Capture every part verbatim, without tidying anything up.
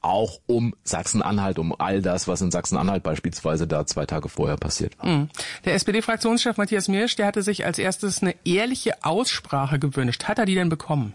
auch um Sachsen-Anhalt, um all das, was in Sachsen-Anhalt beispielsweise da zwei Tage vorher passiert war. Mhm. Der S P D-Fraktionschef Matthias Mirsch, der hatte sich als erstes eine ehrliche Aussprache gewünscht. Hat er die denn bekommen?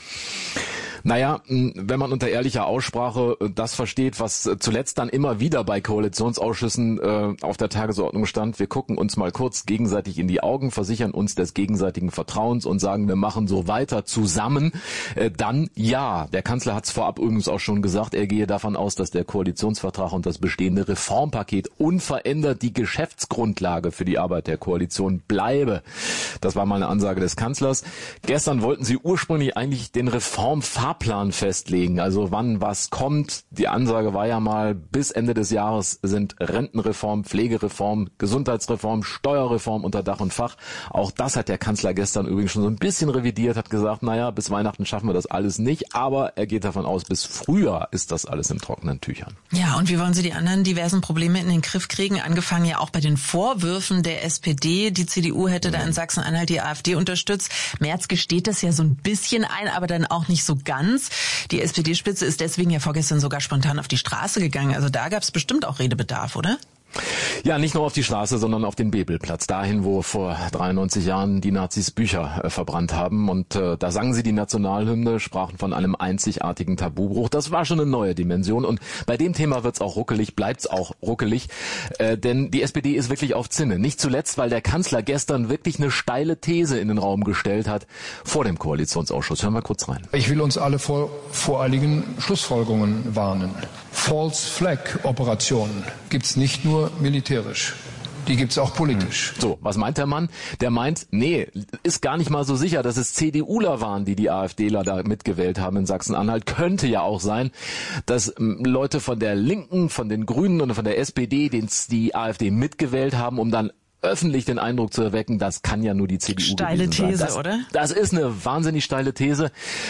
Naja, wenn man unter ehrlicher Aussprache das versteht, was zuletzt dann immer wieder bei Koalitionsausschüssen äh, auf der Tagesordnung stand, wir gucken uns mal kurz gegenseitig in die Augen, versichern uns des gegenseitigen Vertrauens und sagen, wir machen so weiter zusammen, äh, dann ja. Der Kanzler hat es vorab übrigens auch schon gesagt, er gehe davon aus, dass der Koalitionsvertrag und das bestehende Reformpaket unverändert die Geschäftsgrundlage für die Arbeit der Koalition bleibe. Das war mal eine Ansage des Kanzlers. Gestern wollten sie ursprünglich eigentlich den Reformfahrplan Plan festlegen, also wann was kommt. Die Ansage war ja mal, bis Ende des Jahres sind Rentenreform, Pflegereform, Gesundheitsreform, Steuerreform unter Dach und Fach. Auch das hat der Kanzler gestern übrigens schon so ein bisschen revidiert, hat gesagt, naja, bis Weihnachten schaffen wir das alles nicht, aber er geht davon aus, bis Frühjahr ist das alles in trockenen Tüchern. Ja, und wie wollen Sie die anderen diversen Probleme in den Griff kriegen? Angefangen ja auch bei den Vorwürfen der S P D. Die C D U hätte da in Sachsen-Anhalt die AfD unterstützt. Merz gesteht das ja so ein bisschen ein, aber dann auch nicht so ganz. Die S P D-Spitze ist deswegen ja vorgestern sogar spontan auf die Straße gegangen. Also da gab es bestimmt auch Redebedarf, oder? Ja, nicht nur auf die Straße, sondern auf den Bebelplatz, dahin, wo vor dreiundneunzig Jahren die Nazis Bücher äh, verbrannt haben. Und äh, da sangen sie die Nationalhymne, sprachen von einem einzigartigen Tabubruch. Das war schon eine neue Dimension. Und bei dem Thema wird's auch ruckelig, bleibt's auch ruckelig. Äh, denn die S P D ist wirklich auf Zinne. Nicht zuletzt, weil der Kanzler gestern wirklich eine steile These in den Raum gestellt hat vor dem Koalitionsausschuss. Hören wir kurz rein. Ich will uns alle vor voreiligen Schlussfolgerungen warnen. False Flag Operationen gibt's nicht nur militärisch. Die gibt's auch politisch. So, was meint der Mann? Der meint, nee, ist gar nicht mal so sicher, dass es CDUler waren, die die AfDler da mitgewählt haben in Sachsen-Anhalt. Könnte ja auch sein, dass ähm, Leute von der Linken, von den Grünen und von der S P D den, die AfD mitgewählt haben, um dann öffentlich den Eindruck zu erwecken, das kann ja nur die C D U steile gewesen sein. These, das, oder? Das ist eine wahnsinnig steile These.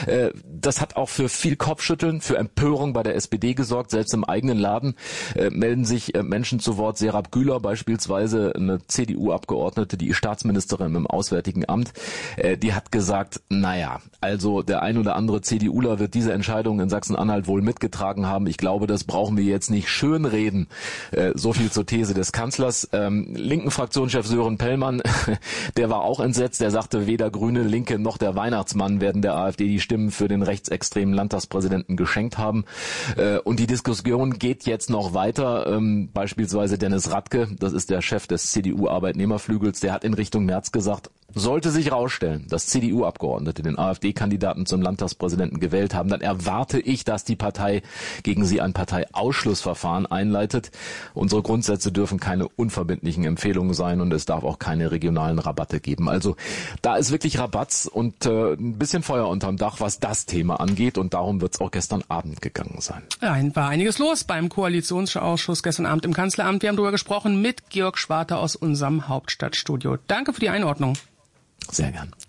Das hat auch für viel Kopfschütteln, für Empörung bei der S P D gesorgt. Selbst im eigenen Laden melden sich Menschen zu Wort. Serap Güler beispielsweise, eine C D U-Abgeordnete, die Staatsministerin im Auswärtigen Amt, die hat gesagt, naja, also der ein oder andere CDUler wird diese Entscheidung in Sachsen-Anhalt wohl mitgetragen haben. Ich glaube, das brauchen wir jetzt nicht schönreden. So viel zur These des Kanzlers. Linken Fraktion Chef Sören Pellmann, der war auch entsetzt, der sagte, weder Grüne, Linke noch der Weihnachtsmann werden der AfD die Stimmen für den rechtsextremen Landtagspräsidenten geschenkt haben. Und die Diskussion geht jetzt noch weiter. Beispielsweise Dennis Radke, das ist der Chef des C D U-Arbeitnehmerflügels, der hat in Richtung Merz gesagt, sollte sich herausstellen, dass C D U-Abgeordnete den AfD-Kandidaten zum Landtagspräsidenten gewählt haben, dann erwarte ich, dass die Partei gegen sie ein Parteiausschlussverfahren einleitet. Unsere Grundsätze dürfen keine unverbindlichen Empfehlungen sein und es darf auch keine regionalen Rabatte geben. Also da ist wirklich Rabatz und äh, ein bisschen Feuer unterm Dach, was das Thema angeht, und darum wird es auch gestern Abend gegangen sein. Ja, war einiges los beim Koalitionsausschuss gestern Abend im Kanzleramt. Wir haben darüber gesprochen mit Georg Schwarte aus unserem Hauptstadtstudio. Danke für die Einordnung. Sehr gern.